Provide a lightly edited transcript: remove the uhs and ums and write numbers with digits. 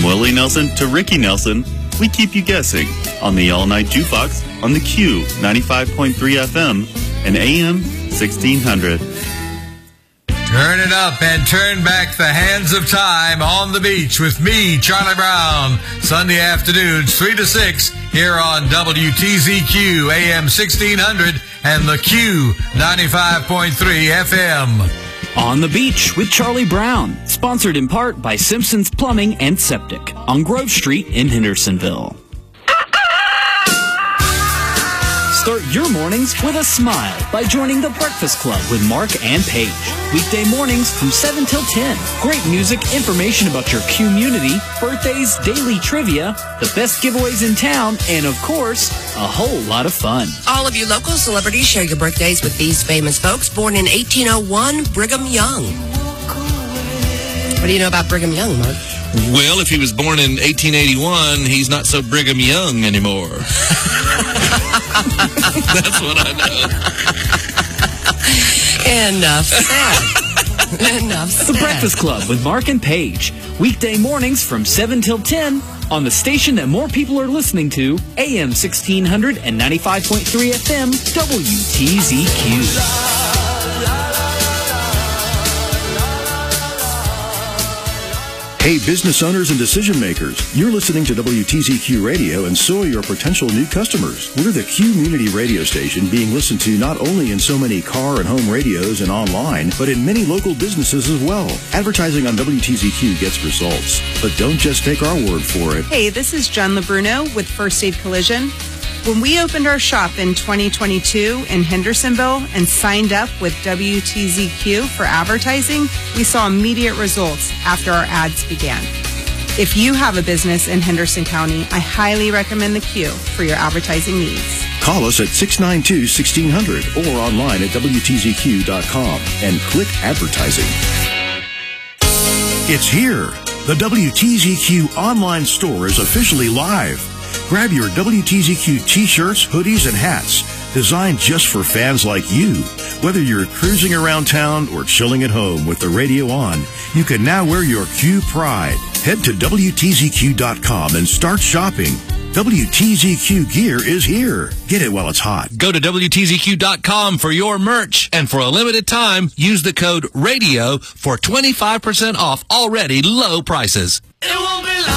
Willie Nelson to Ricky Nelson, we keep you guessing on the all-night jukebox on the Q 95.3 FM and AM 1600. Turn it up and turn back the hands of time on the beach with me, Charlie Brown. Sunday afternoons, 3 to 6, here on WTZQ AM 1600 and the Q 95.3 FM. On the Beach with Charlie Brown, sponsored in part by Simpson's Plumbing and Septic on Grove Street in Hendersonville. Start your mornings with a smile by joining the Breakfast Club with Mark and Paige. Weekday mornings from 7 till 10. Great music, information about your community, birthdays, daily trivia, the best giveaways in town, and of course, a whole lot of fun. All of you local celebrities share your birthdays with these famous folks. Born in 1801, Brigham Young. What do you know about Brigham Young, Mark? Well, if he was born in 1881, he's not so Brigham Young anymore. That's what I know. Enough said. Enough said. The Breakfast Club with Mark and Paige. Weekday mornings from 7 till 10 on the station that more people are listening to, AM 1600 and 95.3 FM, WTZQ. Hey, business owners and decision makers, you're listening to WTZQ Radio, and so are your potential new customers. We're the community radio station being listened to not only in so many car and home radios and online, but in many local businesses as well. Advertising on WTZQ gets results, but don't just take our word for it. Hey, this is Jen LeBruno with First Aid Collision. When we opened our shop in 2022 in Hendersonville and signed up with WTZQ for advertising, we saw immediate results after our ads began. If you have a business in Henderson County, I highly recommend the Q for your advertising needs. Call us at 692-1600 or online at WTZQ.com and click advertising. It's here. The WTZQ online store is officially live. Grab your WTZQ t-shirts, hoodies, and hats designed just for fans like you. Whether you're cruising around town or chilling at home with the radio on, you can now wear your Q pride. Head to WTZQ.com and start shopping. WTZQ gear is here. Get it while it's hot. Go to WTZQ.com for your merch, and for a limited time, use the code RADIO for 25% off already low prices. It won't be long.